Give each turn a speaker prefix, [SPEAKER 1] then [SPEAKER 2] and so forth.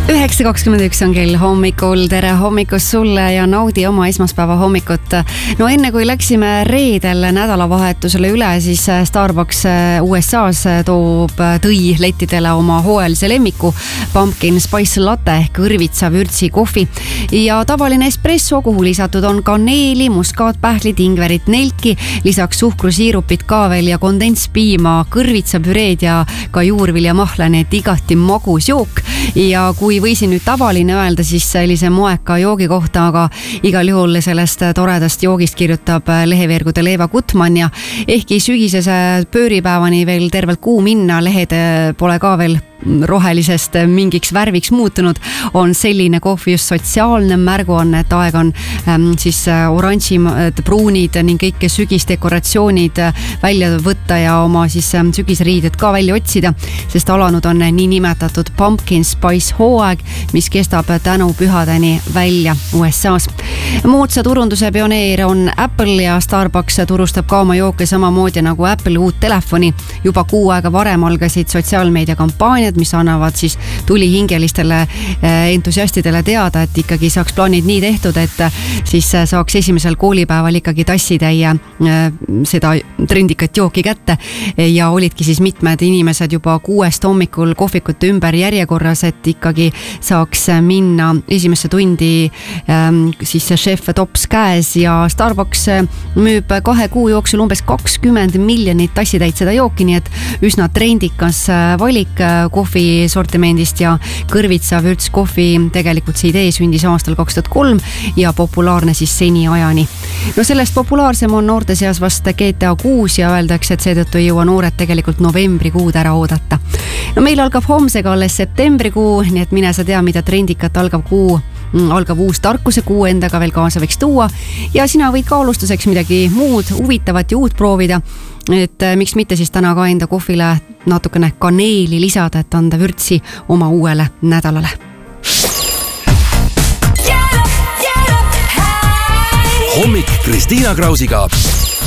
[SPEAKER 1] 9:21 on kell hommikul. Tere hommikust sulle ja naudi oma esmaspäeva hommikut. No enne kui läksime reedel nädalavahetusele üle, siis Starbucks USA's tõi lettidele oma hooajalise lemmiku Pumpkin Spice Latte ehk kõrvitsa vürtsi kohvi. Ja tavaline espresso, kuhu lisatud on kaneeli, muskaatpähklit, ingverit, nelki, lisaks suhkrusiirupit ka veel ja kondentspiima, kõrvitsapüreed ja ka juurviljamahla, nii et igati magus jook. Ja kui võisin nüüd tavaline öelda, siis sellise moeka joogi kohta, aga igal juhul sellest toredast joogist kirjutab leheveergude Leeva Gutmann ja ehkki sügisese pööripäevani veel tervelt kuu minna, lehed pole ka veel rohelisest mingiks värviks muutunud, on selline kohv just sotsiaalne märguanne, et aeg on siis oranži, pruunid ning kõik sügisdekoratsioonid välja võtta ja oma siis sügisriided ka välja otsida, sest alanud on niinimetatud Pumpkin Spice hooaeg, mis kestab tänu pühadeni välja USA's. Moodsa turunduse pioneer on Apple ja Starbucks turustab ka oma jooke samamoodi nagu Apple uut telefoni. Juba kuu aega varem algasid sotsiaalmeedia kampaaniad, mis annavad siis tulihingelistele entusiastidele teada, et ikkagi saaks plaanid nii tehtud, et siis saaks esimesel koolipäeval ikkagi tassitäie seda trendikat jooki kätte ja olidki siis mitmed inimesed juba 6 hommikul kohvikute ümber järjekorras, et ikkagi saaks minna esimesse tundi siis šef tops käes ja Starbucks müüb 2 kuu jooksul umbes 20 miljonit tassitäit seda jooki, nii et üsna trendikas valik kohvi sortimendist ja kõrvitsa vürts kohvi. Tegelikult see idee sündis aastal 2003 ja populaarne siis seniajani. No sellest populaarsem on noorte seas vast GTA 6 ja öeldakse, et seetõttu ei jõua noored tegelikult novembrikuud ära oodata. No meil algab homsega alles septembrikuu, nii et mine sa tea, mida trendikat algab uus tarkuse kuu endaga veel kaasa võiks tuua ja sina võid ka alustuseks midagi muud huvitavat ja uut proovida, et miks mitte siis täna ka enda kohvile natukene kaneeli lisada, et anda vürtsi oma uuele nädalale.
[SPEAKER 2] Hommik Kristiina Krausiga.